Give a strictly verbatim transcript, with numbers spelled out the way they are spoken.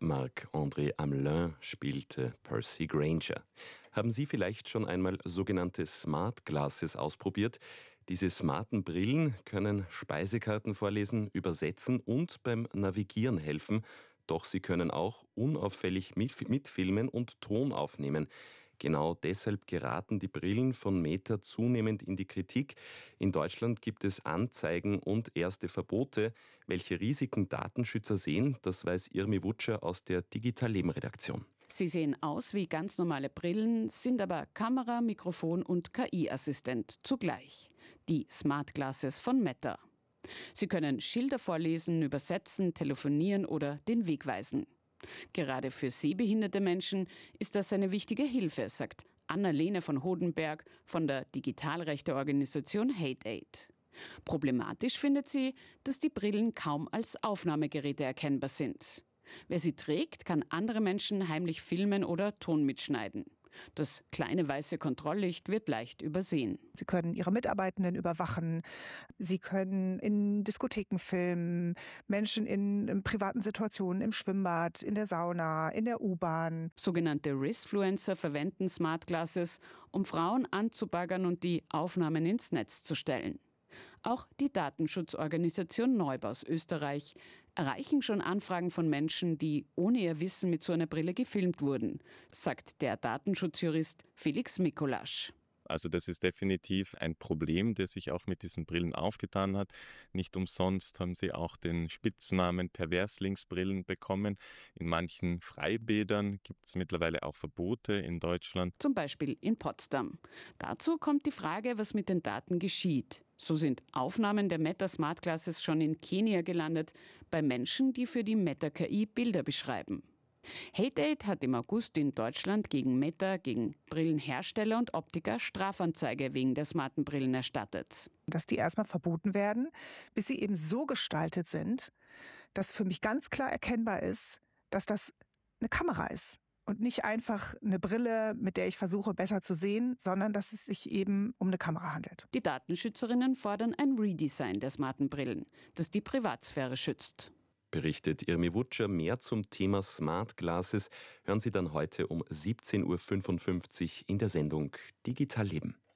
Marc-André Amelin spielte Percy Granger. Haben Sie vielleicht schon einmal sogenannte Smart Glasses ausprobiert? Diese smarten Brillen können Speisekarten vorlesen, übersetzen und beim Navigieren helfen. Doch sie können auch unauffällig mit- mitfilmen und Ton aufnehmen. Genau deshalb geraten die Brillen von Meta zunehmend in die Kritik. In Deutschland gibt es Anzeigen und erste Verbote. Welche Risiken Datenschützer sehen, das weiß Irmi Wutscher aus der Digital Leben Redaktion. Sie sehen aus wie ganz normale Brillen, sind aber Kamera, Mikrofon und K I-Assistent zugleich. Die Smart Glasses von Meta. Sie können Schilder vorlesen, übersetzen, telefonieren oder den Weg weisen. Gerade für sehbehinderte Menschen ist das eine wichtige Hilfe, sagt Anna-Lene von Hodenberg von der Digitalrechte-Organisation Hate Aid. Problematisch findet sie, dass die Brillen kaum als Aufnahmegeräte erkennbar sind. Wer sie trägt, kann andere Menschen heimlich filmen oder Ton mitschneiden. Das kleine weiße Kontrolllicht wird leicht übersehen. Sie können Ihre Mitarbeitenden überwachen. Sie können in Diskotheken filmen, Menschen in, in privaten Situationen, im Schwimmbad, in der Sauna, in der U-Bahn. Sogenannte Riskfluencer verwenden Smart Glasses, um Frauen anzubaggern und die Aufnahmen ins Netz zu stellen. Auch die Datenschutzorganisation Neubaus Österreich erreichen schon Anfragen von Menschen, die ohne ihr Wissen mit so einer Brille gefilmt wurden, sagt der Datenschutzjurist Felix Mikolasch. Also das ist definitiv ein Problem, das sich auch mit diesen Brillen aufgetan hat. Nicht umsonst haben sie auch den Spitznamen Perverslinksbrillen bekommen. In manchen Freibädern gibt es mittlerweile auch Verbote in Deutschland. Zum Beispiel in Potsdam. Dazu kommt die Frage, was mit den Daten geschieht. So sind Aufnahmen der Meta Smart Glasses schon in Kenia gelandet, bei Menschen, die für die Meta-K I Bilder beschreiben. Hate Aid hat im August in Deutschland gegen Meta, gegen Brillenhersteller und Optiker Strafanzeige wegen der smarten Brillen erstattet. Dass die erstmal verboten werden, bis sie eben so gestaltet sind, dass für mich ganz klar erkennbar ist, dass das eine Kamera ist. Und nicht einfach eine Brille, mit der ich versuche, besser zu sehen, sondern dass es sich eben um eine Kamera handelt. Die Datenschützerinnen fordern ein Redesign der smarten Brillen, das die Privatsphäre schützt. Berichtet Irmi Wutscher. Mehr zum Thema Smart Glasses hören Sie dann heute um siebzehn Uhr fünfundfünfzig in der Sendung Digital Leben.